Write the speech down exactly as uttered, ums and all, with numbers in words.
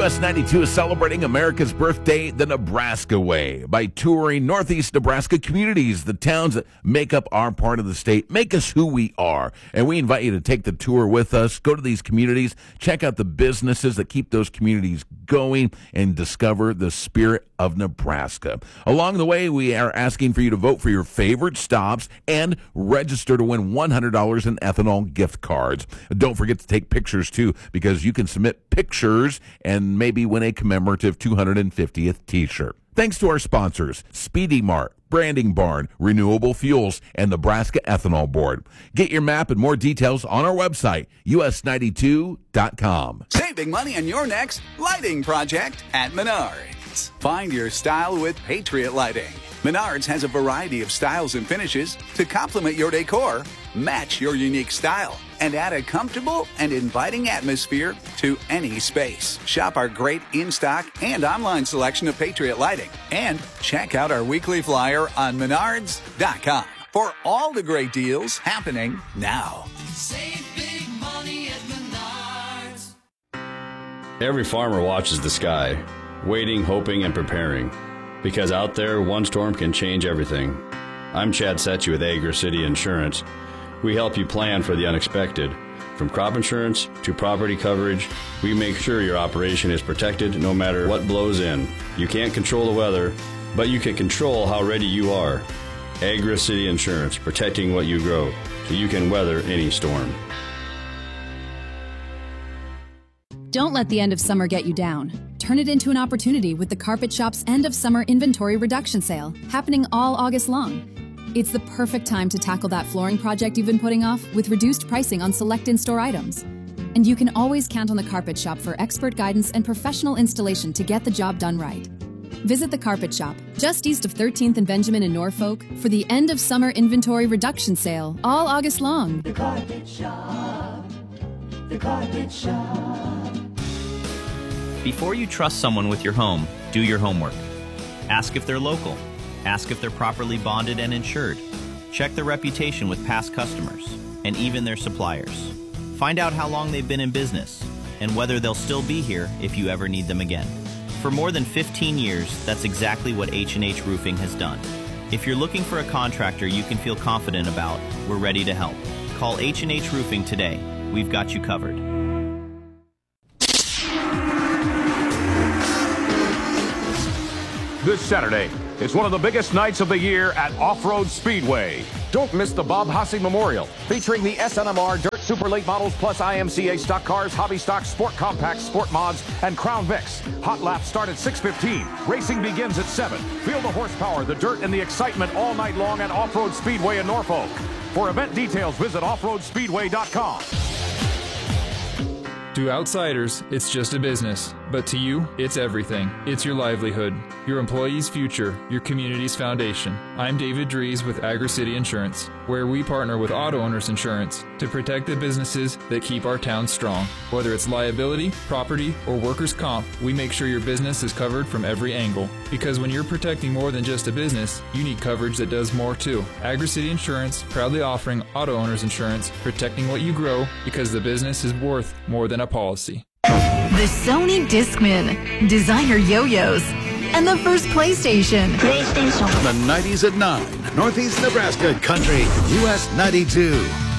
S ninety-two is celebrating America's birthday the Nebraska way by touring Northeast Nebraska communities, the towns that make up our part of the state, make us who we are. And we invite you to take the tour with us, go to these communities, check out the businesses that keep those communities going, and discover the spirit of Nebraska. Along the way, we are asking for you to vote for your favorite stops and register to win one hundred dollars in ethanol gift cards. Don't forget to take pictures, too, because you can submit pictures and maybe win a commemorative two hundred fiftieth t-shirt. Thanks to our sponsors, Speedy Mart, Branding Barn, Renewable Fuels, and Nebraska Ethanol Board. Get your map and more details on our website, U S ninety-two dot com. Saving money on your next lighting project at Menards. Find your style with Patriot Lighting. Menards has a variety of styles and finishes to complement your decor, match your unique style, and add a comfortable and inviting atmosphere to any space. Shop our great in-stock and online selection of Patriot Lighting, and check out our weekly flyer on menards dot com for all the great deals happening now. Save big money at Menards. Every farmer watches the sky, waiting, hoping, and preparing. Because out there, one storm can change everything. I'm Chad Setchy with Agri City Insurance. We help you plan for the unexpected. From crop insurance to property coverage, we make sure your operation is protected no matter what blows in. You can't control the weather, but you can control how ready you are. Agri City Insurance, protecting what you grow so you can weather any storm. Don't let the end of summer get you down. Turn it into an opportunity with the Carpet Shop's end of summer inventory reduction sale, happening all August long. It's the perfect time to tackle that flooring project you've been putting off with reduced pricing on select in-store items. And you can always count on the Carpet Shop for expert guidance and professional installation to get the job done right. Visit the Carpet Shop, just east of thirteenth and Benjamin in Norfolk, for the end of summer inventory reduction sale, all August long. The Carpet Shop. The Carpet Shop. Before you trust someone with your home, do your homework. Ask if they're local. Ask if they're properly bonded and insured. Check their reputation with past customers and even their suppliers. Find out how long they've been in business and whether they'll still be here if you ever need them again. For more than fifteen years, that's exactly what H and H Roofing has done. If you're looking for a contractor you can feel confident about, we're ready to help. Call H and H Roofing today. We've got you covered. This Saturday, it's one of the biggest nights of the year at Off-Road Speedway. Don't miss the Bob Hussey Memorial, featuring the S N M R Dirt Super Late Models plus I M C A Stock Cars, Hobby Stock, Sport Compacts, Sport Mods, and Crown Vics. Hot laps start at six fifteen. Racing begins at seven. Feel the horsepower, the dirt, and the excitement all night long at Off-Road Speedway in Norfolk. For event details, visit off road speedway dot com. To outsiders, it's just a business, but to you, it's everything. It's your livelihood, your employees' future, your community's foundation. I'm David Dries with Agri City Insurance, where we partner with Auto Owners Insurance to protect the businesses that keep our town strong. Whether it's liability, property, or workers' comp, we make sure your business is covered from every angle. Because when you're protecting more than just a business, you need coverage that does more too. Agri City Insurance, proudly offering Auto Owners Insurance, protecting what you grow because the business is worth more than a policy. The Sony Discman, designer yo-yos, and the first PlayStation. PlayStation. The nineties at nine, Northeast Nebraska Country, U S ninety-two.